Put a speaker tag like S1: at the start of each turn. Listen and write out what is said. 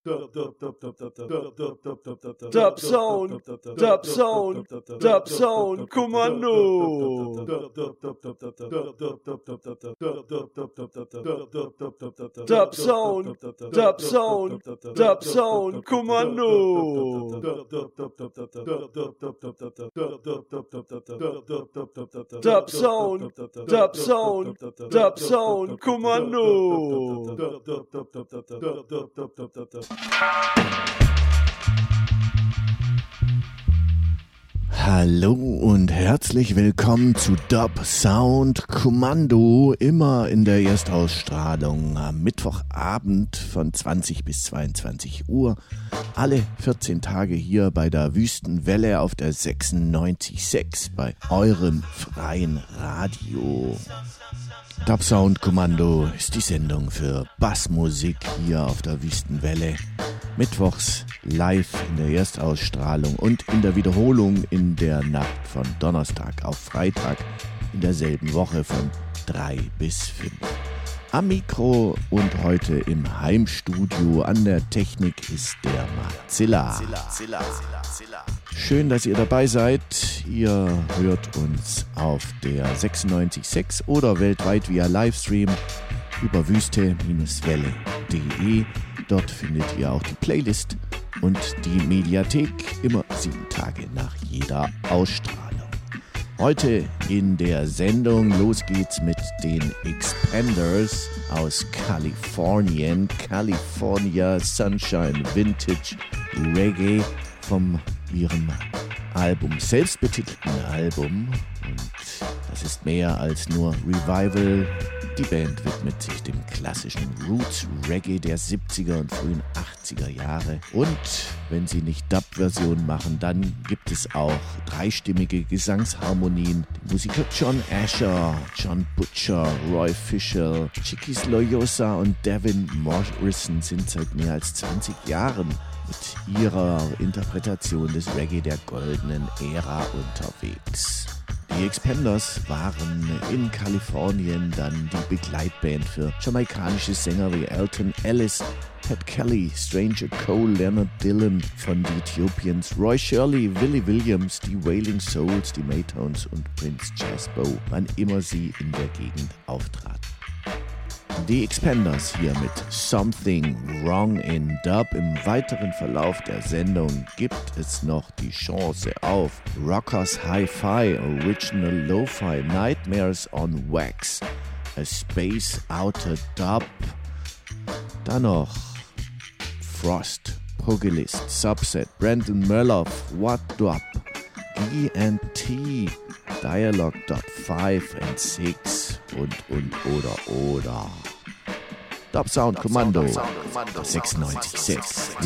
S1: Dub Sound Kommando. Dub Sound Kommando. Dub Sound Kommando.
S2: Hallo und herzlich willkommen zu Dub Sound Kommando, immer in der Erstausstrahlung am Mittwochabend von 20 bis 22 Uhr, alle 14 Tage hier bei der Wüstenwelle auf der 96.6 bei eurem freien Radio. Dub Sound Kommando ist die Sendung für Bassmusik hier auf der Wüstenwelle. Mittwochs live in der Erstausstrahlung und in der Wiederholung in der Nacht von Donnerstag auf Freitag in derselben Woche von 3 bis 5. Am Mikro und heute im Heimstudio an der Technik ist der Marzilla. Schön, dass ihr dabei seid. Ihr hört uns auf der 96.6 oder weltweit via Livestream über wüste-welle.de. Dort findet ihr auch die Playlist und die Mediathek immer 7 Tage nach jeder Ausstrahlung. Heute in der Sendung, los geht's mit den Expanders aus Kalifornien. California Sunshine Vintage Reggae von ihrem Album, selbstbetitelten Album. Und das ist mehr als nur Revival. Die Band widmet sich dem klassischen Roots Reggae der 70er und frühen 80er Jahre. Und wenn sie nicht Dub-Versionen machen, dann gibt es auch dreistimmige Gesangsharmonien. Die Musiker John Asher, John Butcher, Roy Fisher, Chiquis Loyosa und Devin Morrison sind seit mehr als 20 Jahren mit ihrer Interpretation des Reggae der goldenen Ära unterwegs. Die Expanders waren in Kalifornien dann die Begleitband für jamaikanische Sänger wie Elton Ellis, Pat Kelly, Stranger Cole, Leonard Dillon von The Ethiopians, Roy Shirley, Willie Williams, die Wailing Souls, die Maytones und Prince Jasbo, wann immer sie in der Gegend auftraten. Die Expanders hier mit Something Wrong in Dub. Im weiteren Verlauf der Sendung gibt es noch die Chance auf Rockers Hi-Fi, Original Lo-Fi, Nightmares on Wax, A Space Outer Dub. Dann noch Frost, Pugilist, Subset, Brandon Merloff, What Dub, GNT, Dialogue Dub 5 and 6 und oder. Dub Sound Kommando 96.6